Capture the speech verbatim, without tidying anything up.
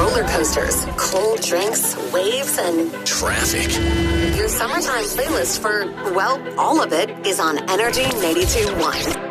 roller coasters, cold drinks, waves, and traffic. Your summertime playlist for, well, all of it is on Energy ninety-two point one.